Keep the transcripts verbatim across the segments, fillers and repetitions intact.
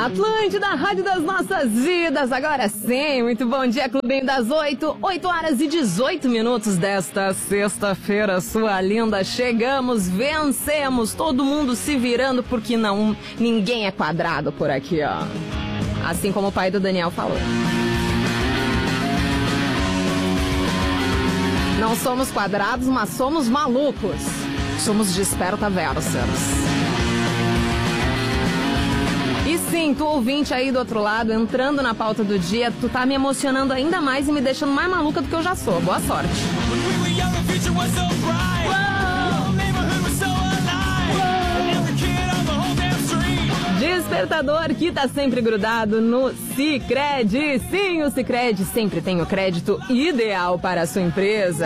Atlântida, Rádio das Nossas Vidas, agora sim, muito bom dia, Clubinho das Oito, oito horas e dezoito minutos desta sexta-feira, sua linda, chegamos, vencemos, todo mundo se virando, porque não, ninguém é quadrado por aqui, ó, assim como o pai do Daniel falou. Não somos quadrados, mas somos malucos, somos despertaversas. E sim, tu ouvinte aí do outro lado, entrando na pauta do dia, tu tá me emocionando ainda mais e me deixando mais maluca do que eu já sou. Boa sorte. Despertador que tá sempre grudado no Sicredi. Sim, o Sicredi sempre tem o crédito ideal para a sua empresa.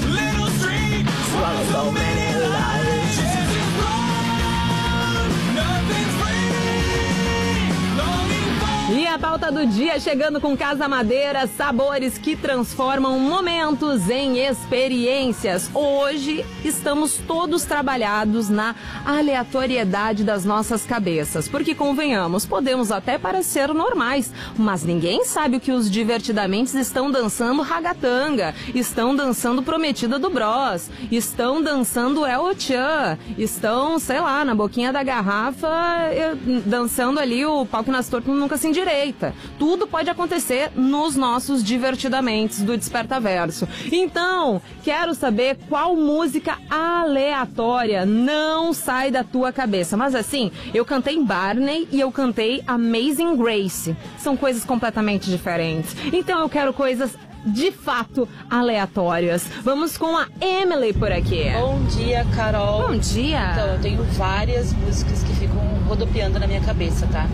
E a pauta do dia chegando com Casa Madeira, sabores que transformam momentos em experiências. Hoje estamos todos trabalhados na aleatoriedade das nossas cabeças, porque convenhamos, podemos até parecer normais, mas ninguém sabe o que os divertidamente estão dançando ragatanga, estão dançando Prometida do Bros, estão dançando El Chan, estão, sei lá, na boquinha da garrafa, dançando ali o pau que nas tortas nunca se direita. Tudo pode acontecer nos nossos divertidamente do Despertaverso. Então, quero saber qual música aleatória não sai da tua cabeça. Mas assim, eu cantei Barney e eu cantei Amazing Grace. São coisas completamente diferentes. Então eu quero coisas de fato aleatórias. Vamos com a Emily por aqui. Bom dia, Carol. Bom dia. Então, eu tenho várias músicas que ficam rodopiando na minha cabeça, tá?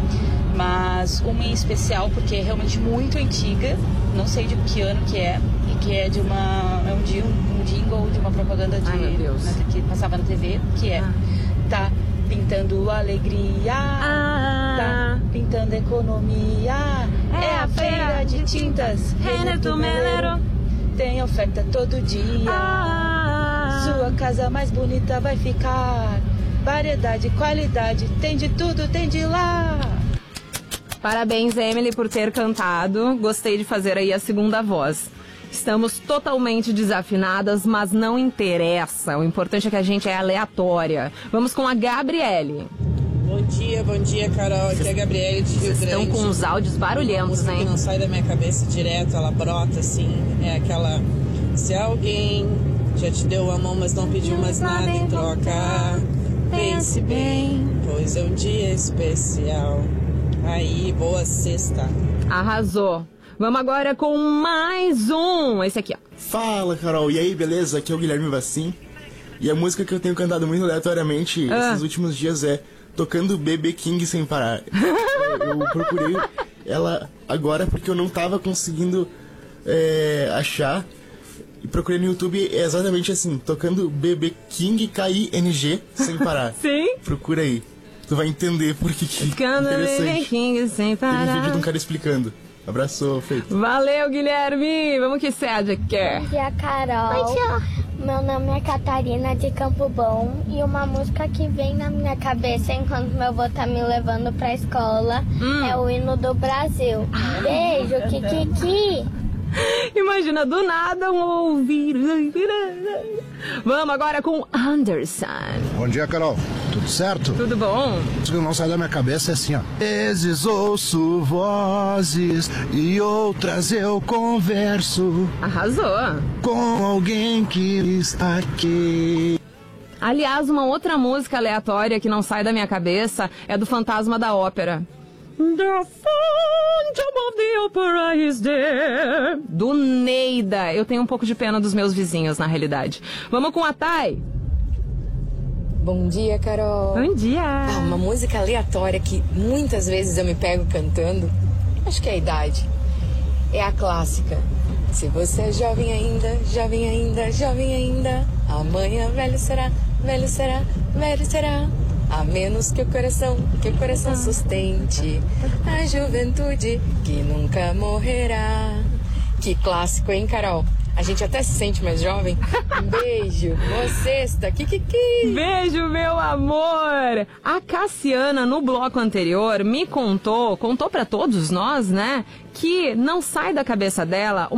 Mas uma em especial, porque é realmente muito antiga, não sei de que ano que é, e que é de uma, é um, um jingle de uma propaganda de, ai, meu Deus. Na, que passava na T V, que é, ah. tá pintando alegria, ah. tá pintando economia, é, é a feira de tintas, Renato Melero, tem oferta todo dia, ah. sua casa mais bonita vai ficar, variedade, qualidade, tem de tudo, tem de lá. Parabéns, Emily, por ter cantado. Gostei de fazer aí a segunda voz. Estamos totalmente desafinadas, mas não interessa. O importante é que a gente é aleatória. Vamos com a Gabriele. Bom dia, bom dia, Carol. Aqui é a Gabriele de Rio Grande. Vocês estão com os áudios barulhentos, hein? Que não sai da minha cabeça direto, ela brota assim. É aquela... Se alguém já te deu a mão, mas não pediu mais nada em troca, pense bem, pois é um dia especial. Aí, boa sexta. Arrasou. Vamos agora com mais um. Esse aqui, ó. Fala, Carol. E aí, beleza? Aqui é o Guilherme Vassim. E a música que eu tenho cantado muito aleatoriamente ah. esses últimos dias é Tocando B B King Sem Parar. eu, eu procurei ela agora porque eu não tava conseguindo é, achar. E procurei no YouTube, é exatamente assim, Tocando B B King K I N G Sem Parar. Sim. Procura aí. Tu vai entender por que que interessante. King sem parar. Tem um vídeo de um cara explicando. Abraço, feito. Valeu, Guilherme. Vamos que Cédia quer. Bom dia, Carol. Bom dia. Meu nome é Catarina de Campo Bom. E uma música que vem na minha cabeça enquanto meu avô tá me levando pra escola hum. é o hino do Brasil. Ah. Beijo, Kikiki. Imagina, do nada um ouvir. Vamos agora com Anderson. Bom dia, Carol. Tudo certo? Tudo bom? O que não sai da minha cabeça é assim, ó. Vezes ouço vozes e outras eu converso. Arrasou. Com alguém que está aqui. Aliás, uma outra música aleatória que não sai da minha cabeça é do Fantasma da Ópera. The Phantom of the Opera is there. Do Neida. Eu tenho um pouco de pena dos meus vizinhos, na realidade. Vamos com a Thay. Bom dia, Carol. Bom dia. Ah, uma música aleatória que muitas vezes eu me pego cantando. Acho que é a idade. É a clássica. Se você é jovem ainda, jovem ainda, jovem ainda, amanhã velho será, velho será, velho será. A menos que o coração, que o coração sustente a juventude que nunca morrerá. Que clássico, hein, Carol? A gente até se sente mais jovem. Um beijo. Boa sexta. Kikiki. Beijo, meu amor. A Cassiana, no bloco anterior, me contou, contou pra todos nós, né, que não sai da cabeça dela